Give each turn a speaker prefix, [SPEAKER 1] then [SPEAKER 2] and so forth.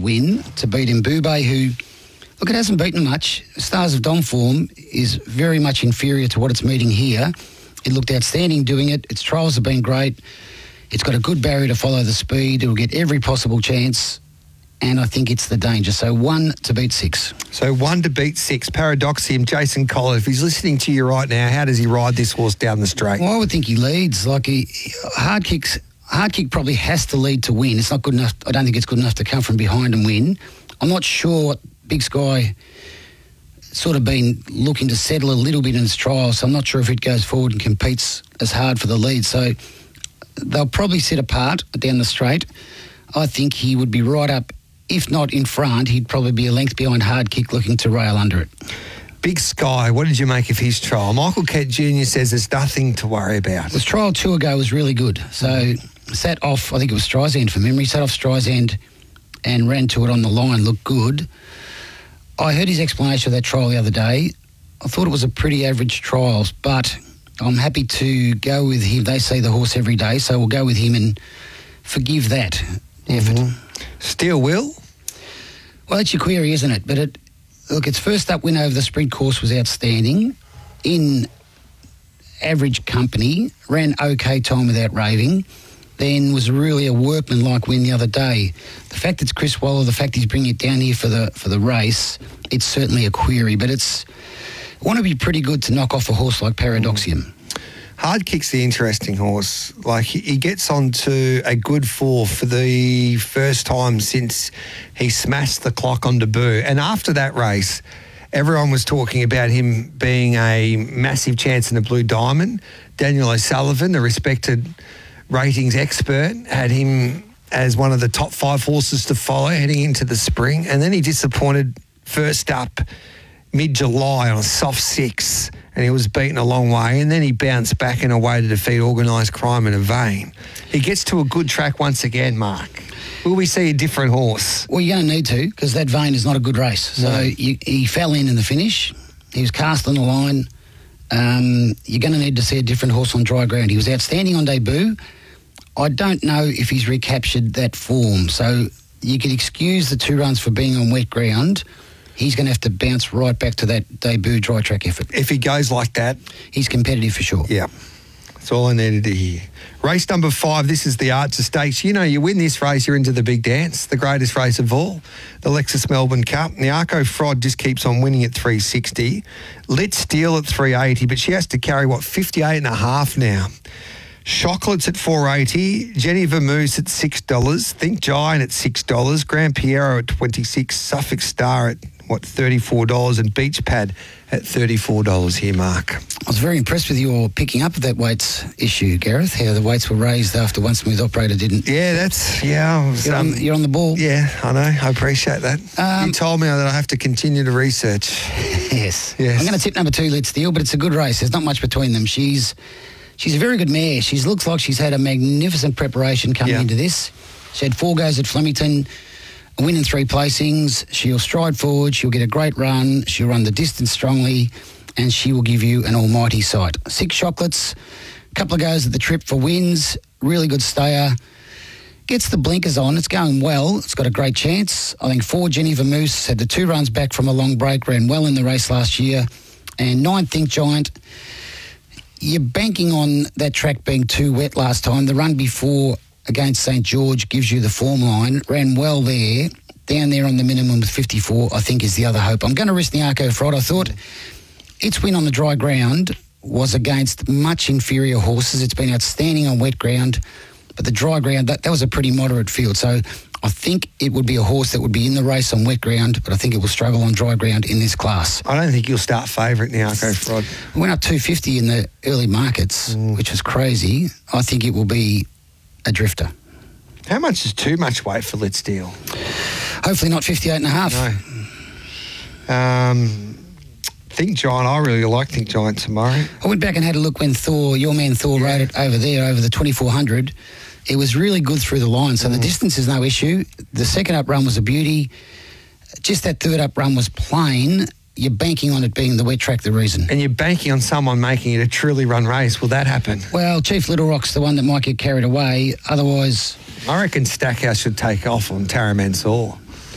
[SPEAKER 1] win to beat Mbube, who, look, it hasn't beaten much. Stars of Don form is very much inferior to what it's meeting here. It looked outstanding doing it. Its trials have been great. It's got a good barrier to follow the speed. It will get every possible chance. And I think it's the danger. So 1 to beat 6.
[SPEAKER 2] So 1 to beat 6. Paradoxium, Jason Collar, if he's listening to you right now, how does he ride this horse down the straight?
[SPEAKER 1] Well, I would think he leads. Like, Hard Kick probably has to lead to win. It's not good enough. I don't think it's good enough to come from behind and win. I'm not sure what Big Sky sort of been looking to settle a little bit in its trial, so I'm not sure if it goes forward and competes as hard for the lead. So they'll probably sit apart down the straight. I think he would be right up. If not in front, he'd probably be a length behind Hard Kick looking to rail under it.
[SPEAKER 2] Big Sky, what did you make of his trial? Michael Kett Jr. says there's nothing to worry about.
[SPEAKER 1] His trial 2 ago was really good. So sat off, I think it was Streisand from memory, sat off Streisand and ran to it on the line, looked good. I heard his explanation of that trial the other day. I thought it was a pretty average trial, but I'm happy to go with him. They see the horse every day, so we'll go with him and forgive that effort.
[SPEAKER 2] Steel Will?
[SPEAKER 1] Well, that's your query, isn't it? But its first up win over the sprint course was outstanding. In average company, ran okay time without raving. Then was really a workman-like win the other day. The fact it's Chris Waller, the fact he's bringing it down here for the race, it's certainly a query. But it want to be pretty good to knock off a horse like Paradoxium.
[SPEAKER 2] Hard Kick's the interesting horse. Like, he gets onto a good 4 for the first time since he smashed the clock on debut. And after that race, everyone was talking about him being a massive chance in the Blue Diamond. Daniel O'Sullivan, the respected ratings expert, had him as one of the top 5 horses to follow heading into the spring. And then he disappointed first up mid-July on a soft 6, and he was beaten a long way, and then he bounced back in a way to defeat organised crime in a vein. He gets to a good track once again, Mark. Will we see a different horse?
[SPEAKER 1] Well, you're going to need to, because that vein is not a good race. So he fell in the finish. He was cast on the line. You're going to need to see a different horse on dry ground. He was outstanding on debut. I don't know if he's recaptured that form. So you could excuse the 2 runs for being on wet ground. He's going to have to bounce right back to that debut dry track effort.
[SPEAKER 2] If he goes like that,
[SPEAKER 1] he's competitive for sure.
[SPEAKER 2] Yeah. That's all I needed to hear. Race number 5, this is the Archer Stakes. You know, you win this race, you're into the big dance, the greatest race of all, the Lexus Melbourne Cup. The Arco Frod just keeps on winning at 360. Lit Steel at 380, but she has to carry, 58.5 now. Chocolates at $4.80, Jenny Vermoose at $6, Think Giant at $6, Grand Piero at $26, Suffolk Star at $34, and Beach Pad at $34 here, Mark.
[SPEAKER 1] I was very impressed with your picking up of that weights issue, Gareth, how the weights were raised after One Smooth Operator didn't.
[SPEAKER 2] Yeah,
[SPEAKER 1] you're on the ball.
[SPEAKER 2] Yeah, I know. I appreciate that. You told me that I have to continue to research.
[SPEAKER 1] Yes. I'm going to tip number 2, Lit Steel, but it's a good race. There's not much between them. She's a very good mare. She looks like she's had a magnificent preparation coming into this. She had 4 goes at Flemington, a win in 3 placings. She'll stride forward. She'll get a great run. She'll run the distance strongly, and she will give you an almighty sight. 6 Chocolates, a couple of goes at the trip for wins. Really good stayer. Gets the blinkers on. It's going well. It's got a great chance. I think 4 Jenny Vermoose had the 2 runs back from a long break, ran well in the race last year. And 9 Think Giant. You're banking on that track being too wet last time. The run before against St George gives you the form line. Ran well there. Down there on the minimum with 54, I think, is the other hope. I'm going to risk the Arco Frod. I thought its win on the dry ground was against much inferior horses. It's been outstanding on wet ground, but the dry ground, that was a pretty moderate field. So I think it would be a horse that would be in the race on wet ground, but I think it will struggle on dry ground in this class.
[SPEAKER 2] I don't think you'll start favourite in the Arco Frod.
[SPEAKER 1] It went up 250 in the early markets, which was crazy. I think it will be a drifter.
[SPEAKER 2] How much is too much weight for Lit Steel?
[SPEAKER 1] Hopefully not 58.5.
[SPEAKER 2] No. Think Giant, I really like Think Giant tomorrow.
[SPEAKER 1] I went back and had a look when your man Thor rode it over there, over the 2400. It was really good through the line, so the distance is no issue. The second up run was a beauty. Just that third up run was plain. You're banking on it being the wet track the reason.
[SPEAKER 2] And you're banking on someone making it a truly run race. Will that happen?
[SPEAKER 1] Well, Chief Little Rock's the one that might get carried away. Otherwise,
[SPEAKER 2] I reckon Stackhouse should take off on Tara Mansour.